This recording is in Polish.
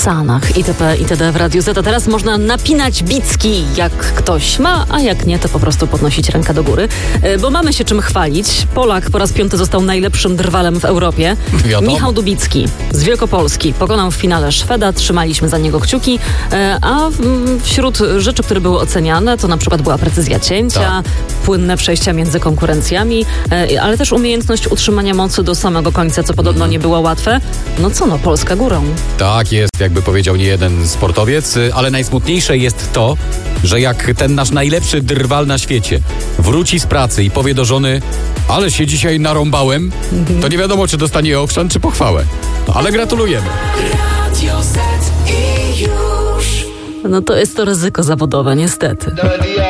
kruasanach itp. itd. w Radiu Z. A teraz można napinać bicki, jak ktoś ma, a jak nie, to po prostu podnosić rękę do góry. Bo mamy się czym chwalić. Polak po raz 5 został najlepszym drwalem w Europie. Wiadomo. Michał Dubicki z Wielkopolski pokonał w finale Szweda, trzymaliśmy za niego kciuki, a wśród rzeczy, które były oceniane, to na przykład była precyzja cięcia, płynne przejścia między konkurencjami, ale też umiejętność utrzymania mocy do samego końca, co podobno nie było łatwe. Polska górą. Tak jest, jakby powiedział niejeden sportowiec, ale najsmutniejsze jest to, że jak ten nasz najlepszy drwal na świecie wróci z pracy i powie do żony, ale się dzisiaj narąbałem, to nie wiadomo, czy dostanie ochrzan, czy pochwałę. Ale gratulujemy. To jest to ryzyko zawodowe, niestety.